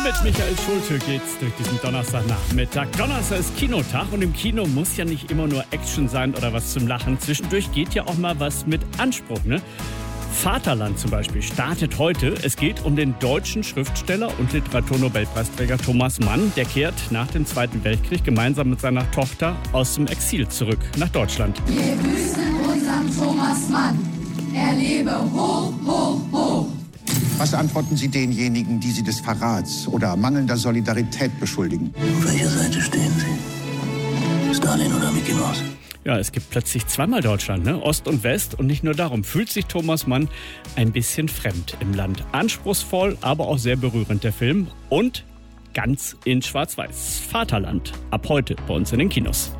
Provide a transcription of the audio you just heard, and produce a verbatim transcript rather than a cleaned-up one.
Mit Michael Schulte geht's durch diesen Donnerstagnachmittag. Donnerstag ist Kinotag und im Kino muss ja nicht immer nur Action sein oder was zum Lachen. Zwischendurch geht ja auch mal was mit Anspruch, ne? Vaterland zum Beispiel startet heute. Es geht um den deutschen Schriftsteller und Literaturnobelpreisträger Thomas Mann. Der kehrt nach dem Zweiten Weltkrieg gemeinsam mit seiner Tochter aus dem Exil zurück nach Deutschland. Wir grüßen unseren Thomas Mann. Er lebe hoch, hoch, hoch. Was antworten Sie denjenigen, die Sie des Verrats oder mangelnder Solidarität beschuldigen? Auf welcher Seite stehen Sie? Stalin oder Mickey Mouse? Ja, es gibt plötzlich zweimal Deutschland, ne? Ost und West. Und nicht nur darum fühlt sich Thomas Mann ein bisschen fremd im Land. Anspruchsvoll, aber auch sehr berührend der Film. Und ganz in Schwarz-Weiß. Vaterland. Ab heute bei uns in den Kinos.